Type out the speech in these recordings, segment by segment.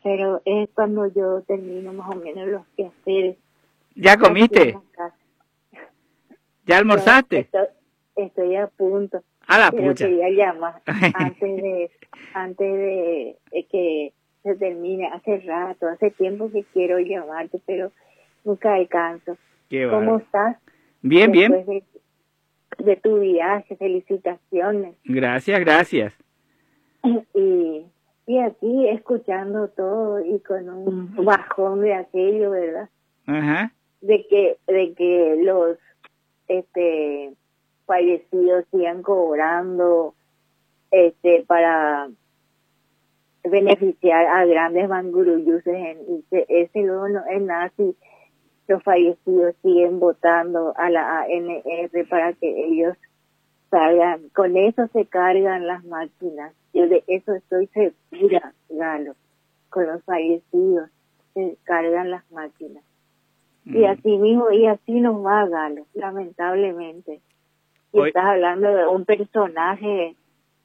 pero es cuando yo termino más o menos los quehaceres. ¿Ya comiste? ¿Ya almorzaste? Estoy a punto. A la pero pucha. quería llamar antes de que se termine. Hace tiempo que quiero llamarte, pero nunca alcanzo. ¿Cómo estás? Bien, Después de tu viaje, felicitaciones. Gracias. Y aquí escuchando todo y con un bajón de aquello, ¿verdad? Ajá. De que los fallecidos sigan cobrando para beneficiar a grandes manguruyuses ese luego no es nada si los fallecidos siguen votando a la ANR para que ellos salgan. Con eso se cargan las máquinas. Yo de eso estoy segura, Galo. Con los fallecidos se cargan las máquinas. Y así mismo, y así nos va, Galo, lamentablemente. Y estás hablando de un personaje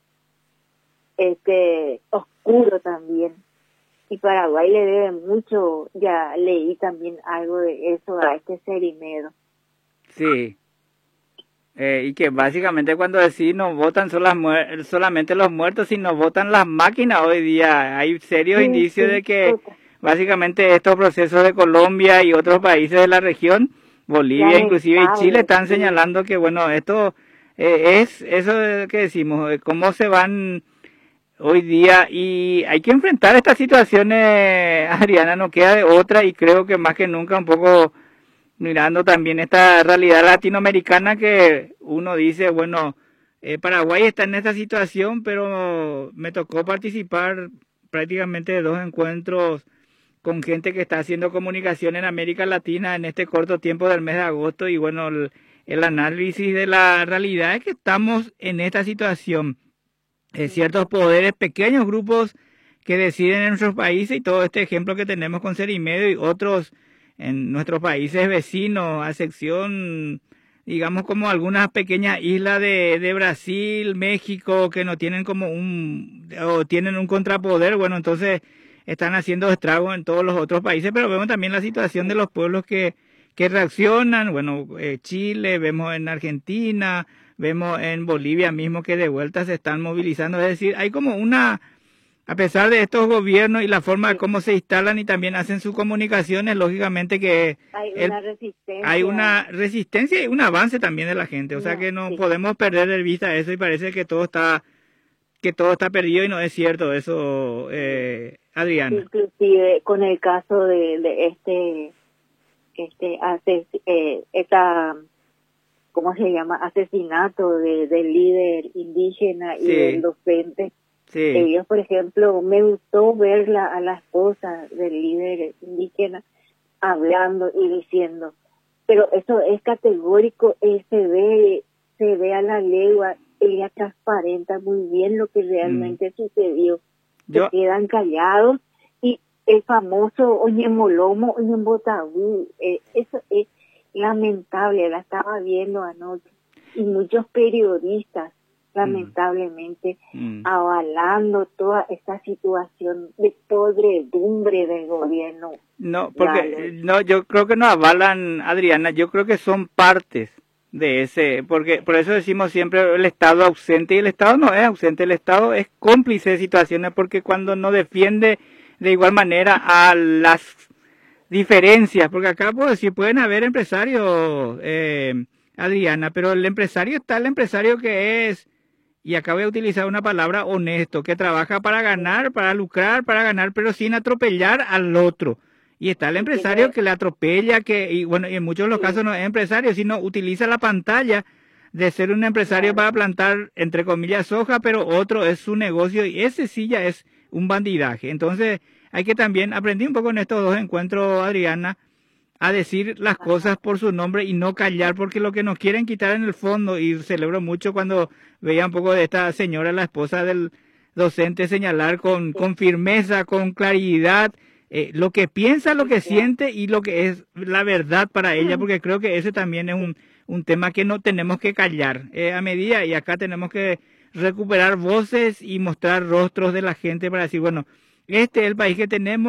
oscuro también. Y Paraguay le debe mucho, ya leí también algo de eso a Cerimedo. Sí. Y que básicamente cuando decís no votan solamente los muertos, sino votan las máquinas hoy día. Hay serios indicios de que básicamente estos procesos de Colombia y otros países de la región, Bolivia inclusive y Chile, están señalando que bueno, esto es eso que decimos, cómo se van hoy día, y hay que enfrentar estas situaciones, Adriana, no queda de otra, y creo que más que nunca un poco mirando también esta realidad latinoamericana que uno dice, bueno, Paraguay está en esta situación, pero me tocó participar prácticamente de 2 encuentros con gente que está haciendo comunicación en América Latina en este corto tiempo del mes de agosto, y bueno, el análisis de la realidad es que estamos en esta situación. Ciertos poderes, pequeños grupos que deciden en nuestros países, y todo este ejemplo que tenemos con Cerimedo y otros en nuestros países vecinos, a excepción, digamos, como algunas pequeñas islas de Brasil, México, que no tienen o tienen un contrapoder, bueno, entonces están haciendo estragos en todos los otros países, pero vemos también la situación de los pueblos que reaccionan, bueno, Chile, vemos en Argentina, vemos en Bolivia mismo que de vuelta se están movilizando, es decir, hay como a pesar de estos gobiernos y la forma de cómo se instalan y también hacen sus comunicaciones, lógicamente que hay una resistencia y un avance también de la gente, o sea que no podemos perder de vista eso, y parece que todo está perdido, y no es cierto eso, Adriana. Inclusive con el caso de ¿cómo se llama? Asesinato del líder indígena y del docente. Sí. Ellos, por ejemplo, me gustó verla a la esposa del líder indígena hablando y diciendo, pero eso es categórico, se ve a la legua, ella transparenta muy bien lo que realmente sucedió. Se quedan callados, y el famoso Oñemolomo, Oñembotabú, eso es lamentable, la estaba viendo anoche, y muchos periodistas lamentablemente avalando toda esta situación de podredumbre del gobierno. No, porque yo creo que no avalan, Adriana, yo creo que son partes de ese, porque por eso decimos siempre el Estado ausente, y el Estado no es ausente, el Estado es cómplice de situaciones, porque cuando no defiende de igual manera a las diferencias, porque acá puedo decir, pueden haber empresarios, Adriana, pero el empresario que es, y acá voy a utilizar una palabra, honesto, que trabaja para ganar, para lucrar, para ganar, pero sin atropellar al otro. Y está el empresario que le atropella, y bueno, y en muchos de los casos no es empresario, sino utiliza la pantalla de ser un empresario para plantar, entre comillas, soja, pero otro es su negocio, y ese sí ya es un bandidaje. Entonces, hay que también aprender un poco en estos 2 encuentros, Adriana, a decir las cosas por su nombre y no callar, porque lo que nos quieren quitar en el fondo, y celebro mucho cuando veía un poco de esta señora, la esposa del docente, señalar con firmeza, con claridad, lo que piensa, lo que siente y lo que es la verdad para ella, porque creo que ese también es un tema que no tenemos que callar a medida, y acá tenemos que recuperar voces y mostrar rostros de la gente para decir, bueno, este es el país que tenemos.